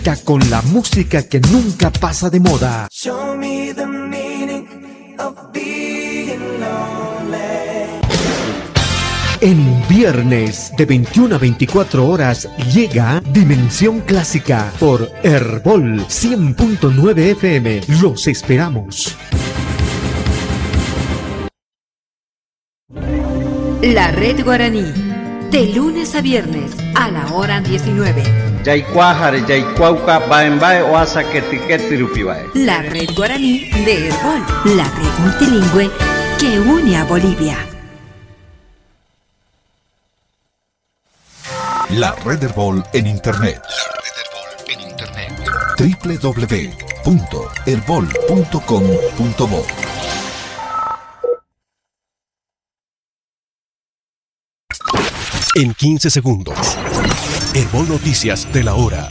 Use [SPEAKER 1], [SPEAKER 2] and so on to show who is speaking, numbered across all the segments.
[SPEAKER 1] Con la música que nunca pasa de moda.
[SPEAKER 2] Show me the meaning of being lonely.
[SPEAKER 1] En viernes de 21 a 24 horas llega Dimensión Clásica por Herbol 100.9 FM. Los esperamos.
[SPEAKER 3] La Red Guaraní, de lunes a viernes a la hora 19. La Red Guaraní de Herbol, la red multilingüe que une a Bolivia.
[SPEAKER 4] La Red Herbol en Internet. www.herbol.com.bo.
[SPEAKER 5] En 15 segundos. Herbol Noticias de la hora.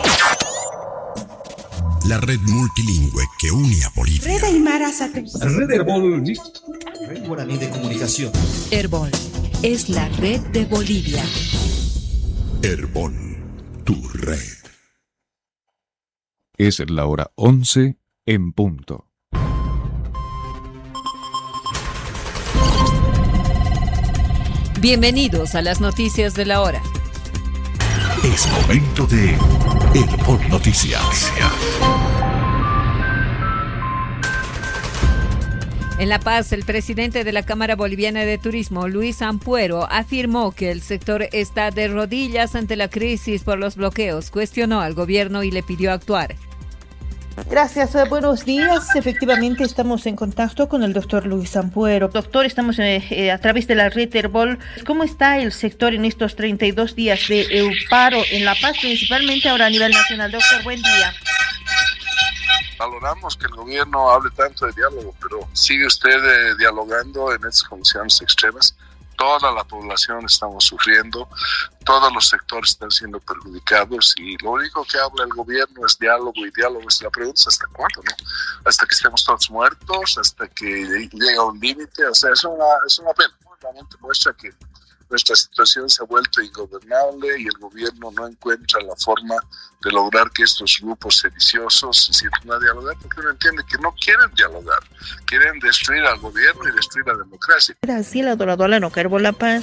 [SPEAKER 6] La red multilingüe que une a Bolivia.
[SPEAKER 7] Red Aymara
[SPEAKER 8] Red Herbol. Red Guaraní de Comunicación.
[SPEAKER 3] Herbol es la red de Bolivia.
[SPEAKER 6] Herbol, tu red.
[SPEAKER 9] Es la hora 11 en punto.
[SPEAKER 3] Bienvenidos a las noticias de la hora.
[SPEAKER 6] Es momento de Herbol Noticias.
[SPEAKER 3] En La Paz, el presidente de la Cámara Boliviana de Turismo, Luis Ampuero, afirmó que el sector está de rodillas ante la crisis por los bloqueos, cuestionó al gobierno y le pidió actuar.
[SPEAKER 10] Gracias, buenos días. Efectivamente estamos en contacto con el doctor Luis Ampuero. Doctor, estamos a través de la red Herbol. ¿Cómo está el sector en estos 32 días de paro en La Paz, principalmente ahora a nivel nacional? Doctor, buen día.
[SPEAKER 11] Valoramos que el gobierno hable tanto de diálogo, pero sigue usted dialogando en estas condiciones extremas. Toda la población estamos sufriendo, todos los sectores están siendo perjudicados y lo único que habla el gobierno es diálogo y diálogo. Es la pregunta, ¿hasta cuándo? ¿No? Hasta que estemos todos muertos, hasta que llega un límite. O sea, es una pena. Realmente muestra que nuestra situación se ha vuelto ingobernable y el gobierno no encuentra la forma de lograr que estos grupos sediciosos se sientan a dialogar, porque uno entiende que no quieren dialogar, quieren destruir al gobierno y destruir la democracia.
[SPEAKER 10] Gracias, la doradora no Herbol La Paz.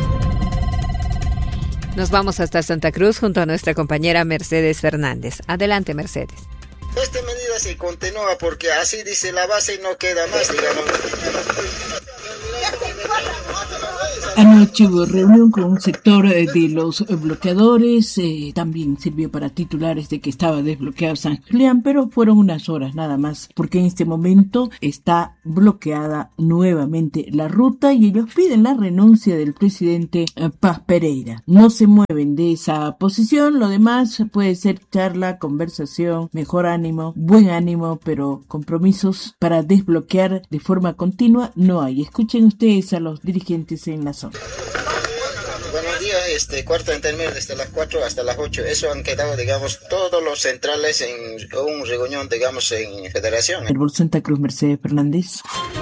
[SPEAKER 3] Nos vamos hasta Santa Cruz junto a nuestra compañera Mercedes Fernández. Adelante, Mercedes.
[SPEAKER 12] Esta medida se continúa porque así dice la base y no queda más, digamos.
[SPEAKER 13] Anoche hubo reunión con un sector de los bloqueadores, también sirvió para titulares de que estaba desbloqueado San Julián, pero fueron unas horas nada más, porque en este momento está bloqueada nuevamente la ruta y ellos piden la renuncia del presidente Paz Pereira. No se mueven de esa posición, lo demás puede ser charla, conversación, mejor ánimo, buen ánimo, pero compromisos para desbloquear de forma continua no hay. Escuchen ustedes a los dirigentes en la zona.
[SPEAKER 12] Buenos días, cuarto intermedio desde las 4 hasta las 8. Eso han quedado, digamos, todos los centrales en un reunión, digamos, en federación.
[SPEAKER 13] Herbol Santa Cruz, Mercedes Fernández.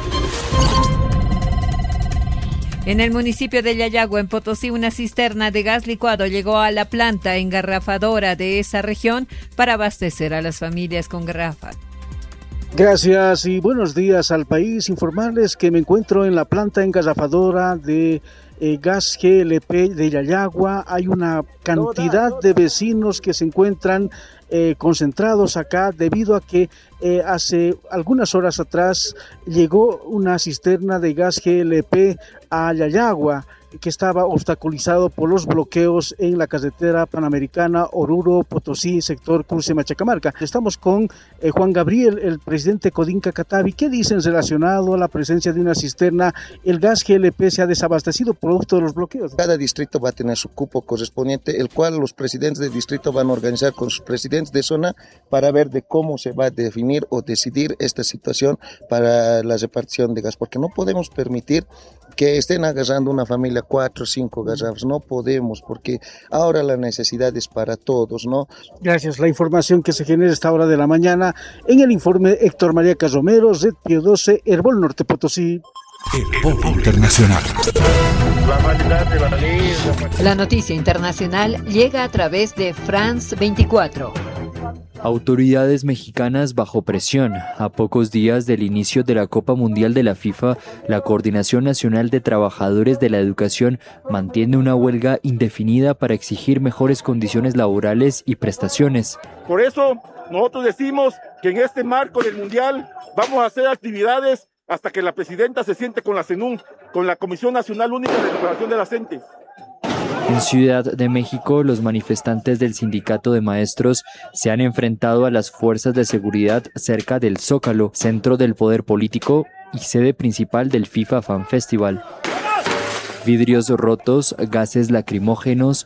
[SPEAKER 3] En el municipio de Yayagua, en Potosí, una cisterna de gas licuado llegó a la planta engarrafadora de esa región para abastecer a las familias con garrafas.
[SPEAKER 14] Gracias y buenos días al país. Informarles que me encuentro en la planta engarrafadora de gas GLP de Yayagua. Hay una cantidad de vecinos que se encuentran concentrados acá debido a que hace algunas horas atrás llegó una cisterna de gas GLP a Yayagua, que estaba obstaculizado por los bloqueos en la carretera panamericana Oruro, Potosí, sector Cruce-Machacamarca. Estamos con Juan Gabriel, el presidente Codinca Catavi. ¿Qué dicen relacionado a la presencia de una cisterna? El gas GLP se ha desabastecido producto de los bloqueos.
[SPEAKER 15] Cada distrito va a tener su cupo correspondiente, el cual los presidentes de distrito van a organizar con sus presidentes de zona para ver de cómo se va a definir o decidir esta situación para la repartición de gas, porque no podemos permitir que estén agarrando una familia 4 o 5 garrafas, no podemos, porque ahora la necesidad es para todos, ¿no?
[SPEAKER 14] Gracias. La información que se genera a esta hora de la mañana en el informe Héctor María Casromero, Red Pío 12, Herbol Norte Potosí.
[SPEAKER 6] Herbol Internacional.
[SPEAKER 3] La noticia internacional llega a través de France 24.
[SPEAKER 7] Autoridades mexicanas bajo presión. A pocos días del inicio de la Copa Mundial de la FIFA, la Coordinación Nacional de Trabajadores de la Educación mantiene una huelga indefinida para exigir mejores condiciones laborales y prestaciones.
[SPEAKER 16] Por eso, nosotros decimos que en este marco del Mundial vamos a hacer actividades hasta que la presidenta se siente con la CENUM, con la Comisión Nacional Única de Regulación de las Entes.
[SPEAKER 7] En Ciudad de México, los manifestantes del Sindicato de Maestros se han enfrentado a las fuerzas de seguridad cerca del Zócalo, centro del poder político y sede principal del FIFA Fan Festival. Vidrios rotos, gases lacrimógenos,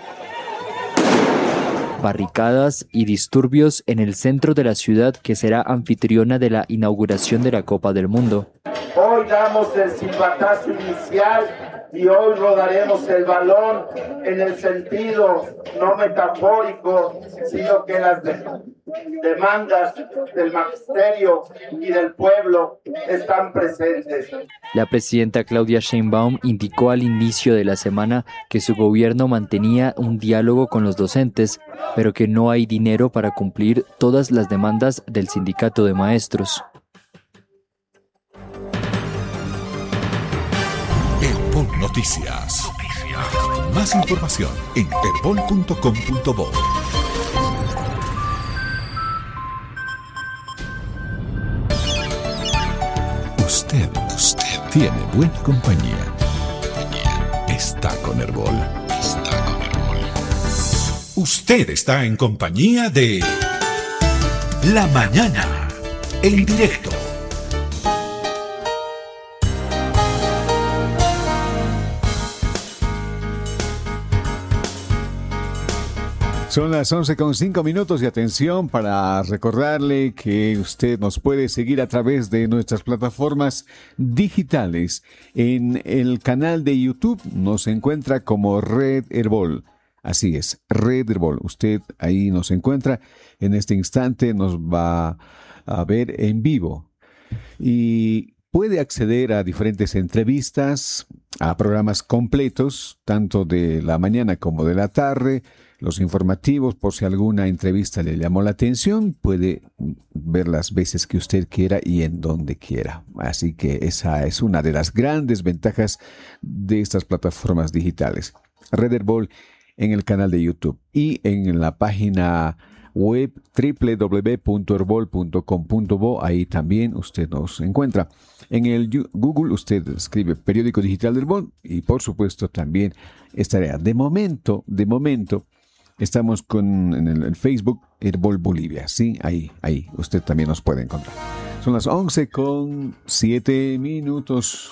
[SPEAKER 7] barricadas y disturbios en el centro de la ciudad que será anfitriona de la inauguración de la Copa del Mundo.
[SPEAKER 17] Hoy damos el silbatazo inicial y hoy rodaremos el balón en el sentido no metafórico, sino que las demandas del magisterio y del pueblo están presentes.
[SPEAKER 7] La presidenta Claudia Sheinbaum indicó al inicio de la semana que su gobierno mantenía un diálogo con los docentes, pero que no hay dinero para cumplir todas las demandas del sindicato de maestros.
[SPEAKER 6] Herbol Noticias. Más información en herbol.com.bo. Usted tiene buena compañía. Está con Herbol. Usted está en compañía de La Mañana en directo.
[SPEAKER 9] Son las 11:05 y atención para recordarle que usted nos puede seguir a través de nuestras plataformas digitales. En el canal de YouTube nos encuentra como Red Herbol. Así es, Red Herbol. Usted ahí nos encuentra. En este instante nos va a ver en vivo. Y puede acceder a diferentes entrevistas, a programas completos, tanto de la mañana como de la tarde, los informativos, por si alguna entrevista le llamó la atención, puede ver las veces que usted quiera y en donde quiera. Así que esa es una de las grandes ventajas de estas plataformas digitales. Red Herbol en el canal de YouTube y en la página web www.herbol.com.bo. Ahí también usted nos encuentra. En el Google usted escribe Periódico Digital Herbol y por supuesto también estará. De momento, estamos en el Facebook Herbol Bolivia. Sí, ahí usted también nos puede encontrar. Son las 11:07.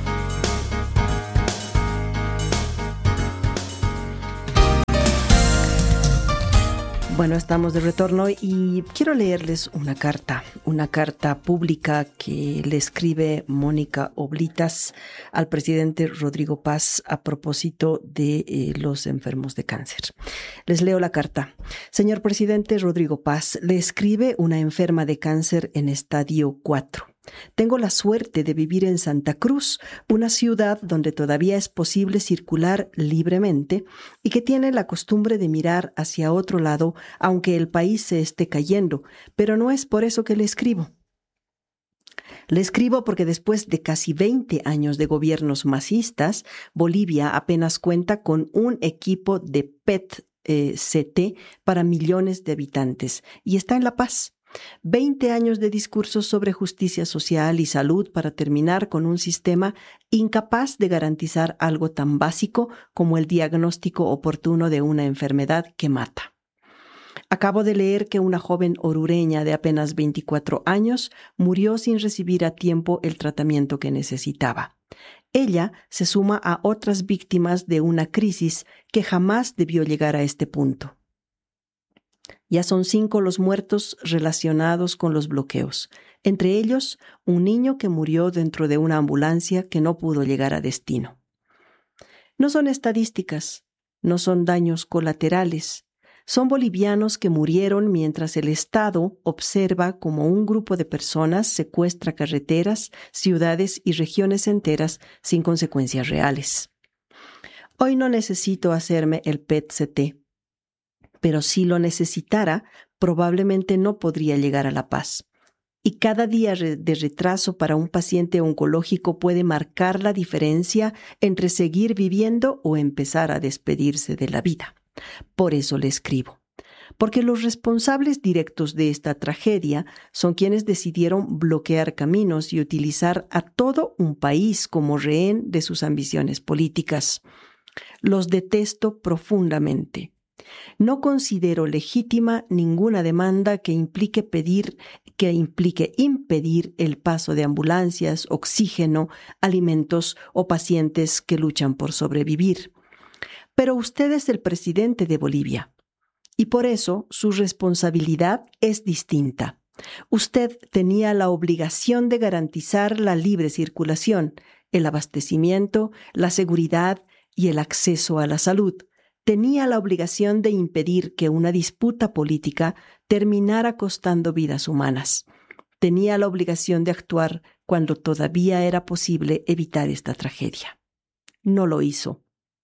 [SPEAKER 18] Bueno, estamos de retorno y quiero leerles una carta pública que le escribe Mónica Oblitas al presidente Rodrigo Paz a propósito de los enfermos de cáncer. Les leo la carta. Señor presidente Rodrigo Paz, le escribe una enferma de cáncer en estadio 4. Tengo la suerte de vivir en Santa Cruz, una ciudad donde todavía es posible circular libremente y que tiene la costumbre de mirar hacia otro lado, aunque el país se esté cayendo, pero no es por eso que le escribo. Le escribo porque después de casi 20 años de gobiernos masistas, Bolivia apenas cuenta con un equipo de PET-CT para millones de habitantes y está en la paz. 20 años de discursos sobre justicia social y salud para terminar con un sistema incapaz de garantizar algo tan básico como el diagnóstico oportuno de una enfermedad que mata. Acabo de leer que una joven orureña de apenas 24 años murió sin recibir a tiempo el tratamiento que necesitaba. Ella se suma a otras víctimas de una crisis que jamás debió llegar a este punto. Ya son 5 los muertos relacionados con los bloqueos, entre ellos un niño que murió dentro de una ambulancia que no pudo llegar a destino. No son estadísticas, no son daños colaterales, son bolivianos que murieron mientras el Estado observa cómo un grupo de personas secuestra carreteras, ciudades y regiones enteras sin consecuencias reales. Hoy no necesito hacerme el PET-CT. Pero si lo necesitara, probablemente no podría llegar a la paz. Y cada día de retraso para un paciente oncológico puede marcar la diferencia entre seguir viviendo o empezar a despedirse de la vida. Por eso le escribo. Porque los responsables directos de esta tragedia son quienes decidieron bloquear caminos y utilizar a todo un país como rehén de sus ambiciones políticas. Los detesto profundamente. No considero legítima ninguna demanda que implique impedir el paso de ambulancias, oxígeno, alimentos o pacientes que luchan por sobrevivir. Pero usted es el presidente de Bolivia y por eso su responsabilidad es distinta. Usted tenía la obligación de garantizar la libre circulación, el abastecimiento, la seguridad y el acceso a la salud. Tenía la obligación de impedir que una disputa política terminara costando vidas humanas. Tenía la obligación de actuar cuando todavía era posible evitar esta tragedia. No lo hizo.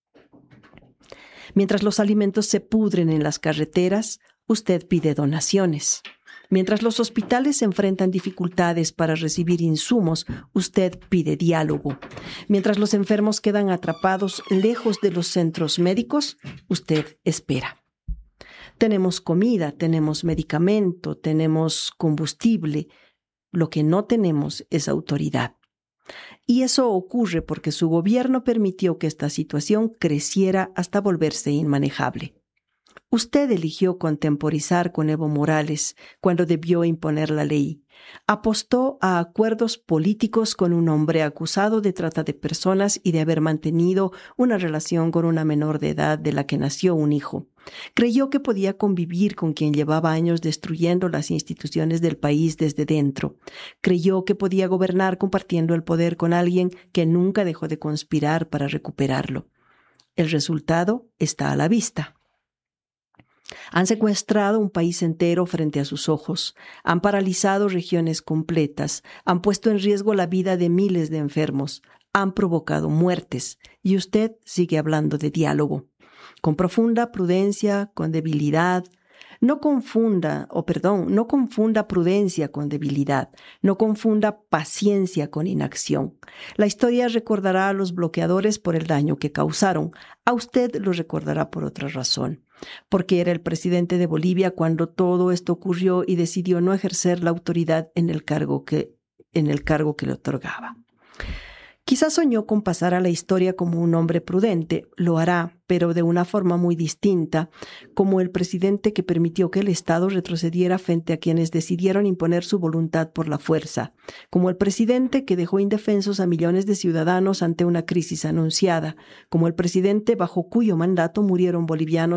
[SPEAKER 18] Mientras los alimentos se pudren en las carreteras, usted pide donaciones. Mientras los hospitales enfrentan dificultades para recibir insumos, usted pide diálogo. Mientras los enfermos quedan atrapados lejos de los centros médicos, usted espera. Tenemos comida, tenemos medicamento, tenemos combustible. Lo que no tenemos es autoridad. Y eso ocurre porque su gobierno permitió que esta situación creciera hasta volverse inmanejable. Usted eligió contemporizar con Evo Morales cuando debió imponer la ley. Apostó a acuerdos políticos con un hombre acusado de trata de personas y de haber mantenido una relación con una menor de edad de la que nació un hijo. Creyó que podía convivir con quien llevaba años destruyendo las instituciones del país desde dentro. Creyó que podía gobernar compartiendo el poder con alguien que nunca dejó de conspirar para recuperarlo. El resultado está a la vista. Han secuestrado un país entero frente a sus ojos, han paralizado regiones completas, han puesto en riesgo la vida de miles de enfermos, han provocado muertes y usted sigue hablando de diálogo. Con profunda prudencia, con debilidad. No confunda prudencia con debilidad, no confunda paciencia con inacción. La historia recordará a los bloqueadores por el daño que causaron, a usted lo recordará por otra razón, porque era el presidente de Bolivia cuando todo esto ocurrió y decidió no ejercer la autoridad en el cargo que le otorgaba. Quizás soñó con pasar a la historia como un hombre prudente, lo hará, pero de una forma muy distinta, como el presidente que permitió que el Estado retrocediera frente a quienes decidieron imponer su voluntad por la fuerza, como el presidente que dejó indefensos a millones de ciudadanos ante una crisis anunciada, como el presidente bajo cuyo mandato murieron bolivianos